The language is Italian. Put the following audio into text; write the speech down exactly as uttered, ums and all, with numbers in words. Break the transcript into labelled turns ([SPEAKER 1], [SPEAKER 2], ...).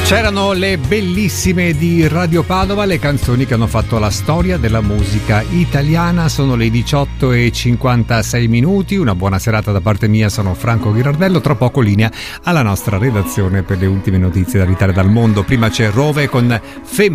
[SPEAKER 1] C'erano le bellissime di Radio Padova, le canzoni che hanno fatto la storia della musica italiana. Sono le diciotto e cinquantasei minuti. Una buona serata da parte mia, sono Franco Ghirardello. Tra poco linea alla nostra redazione per le ultime notizie dall'Italia e dal mondo. Prima c'è Rove con Femmina.